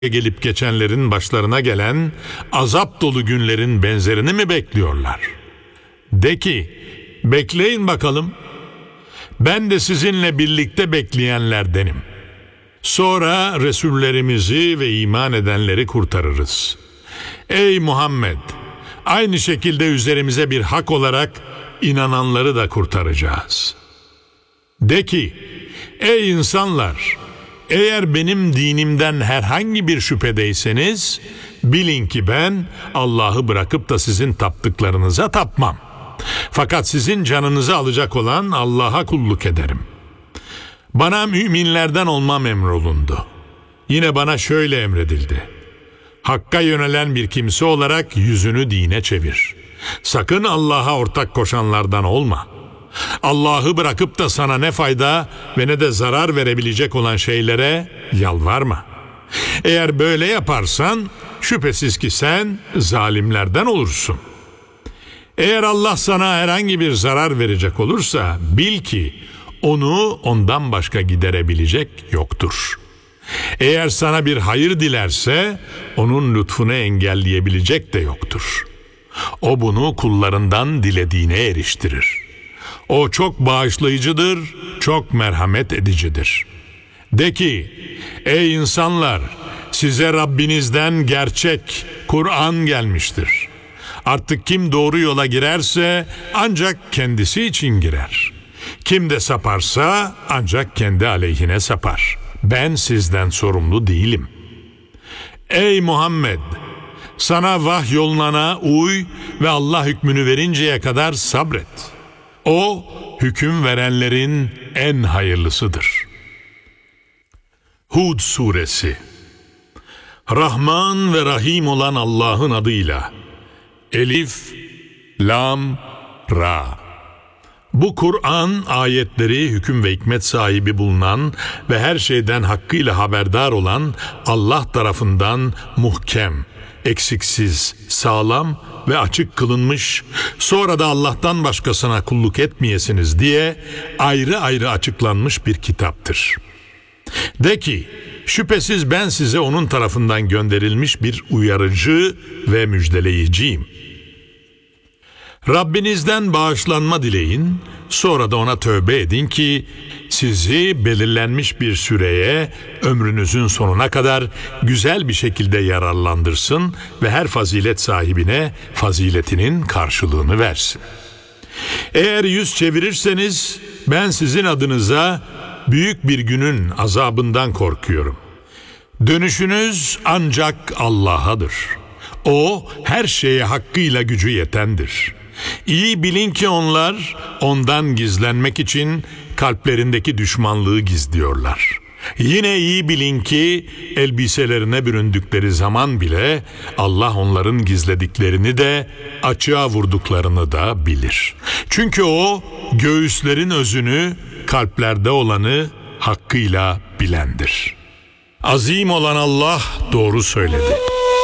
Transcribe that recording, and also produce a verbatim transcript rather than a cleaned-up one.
gelip geçenlerin başlarına gelen azap dolu günlerin benzerini mi bekliyorlar? De ki, bekleyin bakalım. Ben de sizinle birlikte bekleyenlerdenim. Sonra Resullerimizi ve iman edenleri kurtarırız. Ey Muhammed! Aynı şekilde üzerimize bir hak olarak inananları da kurtaracağız. De ki, ey insanlar! Eğer benim dinimden herhangi bir şüphedeyseniz, bilin ki ben Allah'ı bırakıp da sizin taptıklarınıza tapmam. Fakat sizin canınızı alacak olan Allah'a kulluk ederim. Bana müminlerden olmam emrolundu. Yine bana şöyle emredildi. Hakka yönelen bir kimse olarak yüzünü dine çevir. Sakın Allah'a ortak koşanlardan olma. Allah'ı bırakıp da sana ne fayda ve ne de zarar verebilecek olan şeylere yalvarma. Eğer böyle yaparsan şüphesiz ki sen zalimlerden olursun. Eğer Allah sana herhangi bir zarar verecek olursa bil ki onu ondan başka giderebilecek yoktur. Eğer sana bir hayır dilerse onun lütfunu engelleyebilecek de yoktur. O bunu kullarından dilediğine eriştirir. O çok bağışlayıcıdır, çok merhamet edicidir. De ki, ey insanlar, size Rabbinizden gerçek Kur'an gelmiştir. Artık kim doğru yola girerse ancak kendisi için girer. Kim de saparsa ancak kendi aleyhine sapar. Ben sizden sorumlu değilim. Ey Muhammed! Sana vahyolunana uy ve Allah hükmünü verinceye kadar sabret. O, hüküm verenlerin en hayırlısıdır. Hud Suresi. Rahman ve Rahim olan Allah'ın adıyla. Elif, Lam, Ra. Bu Kur'an ayetleri hüküm ve hikmet sahibi bulunan ve her şeyden hakkıyla haberdar olan Allah tarafından muhkem, eksiksiz, sağlam ve açık kılınmış, sonra da Allah'tan başkasına kulluk etmeyesiniz diye ayrı ayrı açıklanmış bir kitaptır. De ki, şüphesiz ben size onun tarafından gönderilmiş bir uyarıcı ve müjdeleyiciyim. Rabbinizden bağışlanma dileyin, sonra da ona tövbe edin ki sizi belirlenmiş bir süreye, ömrünüzün sonuna kadar güzel bir şekilde yararlandırsın ve her fazilet sahibine faziletinin karşılığını versin. Eğer yüz çevirirseniz ben sizin adınıza büyük bir günün azabından korkuyorum. Dönüşünüz ancak Allah'adır. O her şeye hakkıyla gücü yetendir. İyi bilin ki onlar ondan gizlenmek için kalplerindeki düşmanlığı gizliyorlar. Yine iyi bilin ki elbiselerine büründükleri zaman bile Allah onların gizlediklerini de açığa vurduklarını da bilir. Çünkü o göğüslerin özünü, kalplerde olanı hakkıyla bilendir. Azim olan Allah doğru söyledi.